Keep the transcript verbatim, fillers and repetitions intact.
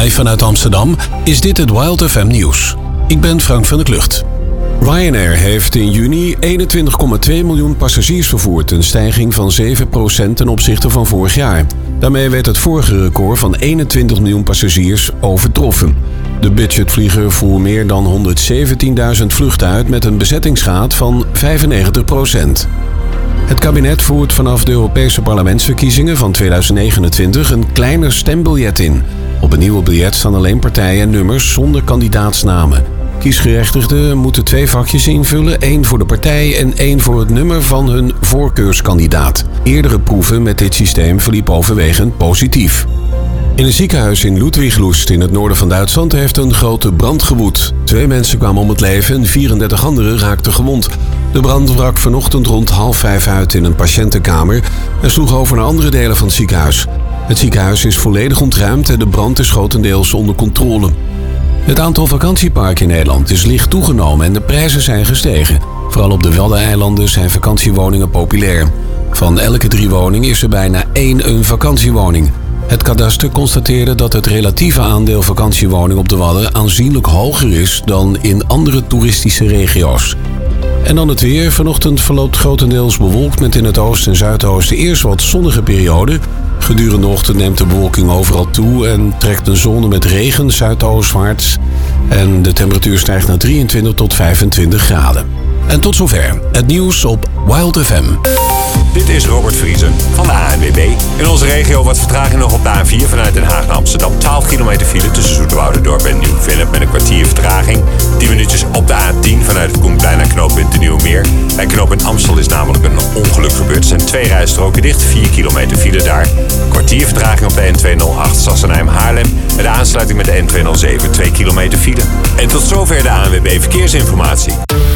Live vanuit Amsterdam is dit het Wild F M nieuws. Ik ben Frank van der Klucht. Ryanair heeft in juni eenentwintig komma twee miljoen passagiers vervoerd, een stijging van zeven procent ten opzichte van vorig jaar. Daarmee werd het vorige record van eenentwintig miljoen passagiers overtroffen. De budgetvlieger voer meer dan honderdzeventienduizend vluchten uit met een bezettingsgraad van vijfennegentig procent. Het kabinet voert vanaf de Europese parlementsverkiezingen van tweeduizend negenentwintig een kleiner stembiljet in. Op een nieuwe biljet staan alleen partijen en nummers zonder kandidaatsnamen. Kiesgerechtigden moeten twee vakjes invullen, één voor de partij en één voor het nummer van hun voorkeurskandidaat. Eerdere proeven met dit systeem verliepen overwegend positief. In een ziekenhuis in Ludwigslust in het noorden van Duitsland heeft een grote brand gewoed. Twee mensen kwamen om het leven en vierendertig anderen raakten gewond. De brand brak vanochtend rond half vijf uit in een patiëntenkamer en sloeg over naar andere delen van het ziekenhuis. Het ziekenhuis is volledig ontruimd en de brand is grotendeels onder controle. Het aantal vakantieparken in Nederland is licht toegenomen en de prijzen zijn gestegen. Vooral op de Waddeneilanden zijn vakantiewoningen populair. Van elke drie woningen is er bijna één een vakantiewoning. Het kadaster constateerde dat het relatieve aandeel vakantiewoningen op de Wadden aanzienlijk hoger is dan in andere toeristische regio's. En dan het weer. Vanochtend verloopt grotendeels bewolkt met in het oosten en zuidoosten eerst wat zonnige periode. Gedurende de ochtend neemt de bewolking overal toe en trekt een zone met regen zuidoostwaarts. En de temperatuur stijgt naar drieëntwintig tot vijfentwintig graden. En tot zover het nieuws op Wild F M. Dit is Robert Vriesen van de A N W B. In onze regio wat vertraging nog op de A vier vanuit Den Haag naar Amsterdam. twaalf kilometer file tussen Zoeterwouderdorp en Nieuw-Vennep met een kwartier vertraging. tien minuutjes op de A tien vanuit het Koenplein naar knooppunt de Nieuwe Meer. Bij knooppunt Amstel is namelijk een ongeluk gebeurd. Er zijn twee rijstroken dicht, vier kilometer file daar. Kwartier vertraging op de N tweehonderdacht Sassenheim-Haarlem. Met de aansluiting met de N tweehonderdzeven, twee kilometer file. En tot zover de A N W B Verkeersinformatie.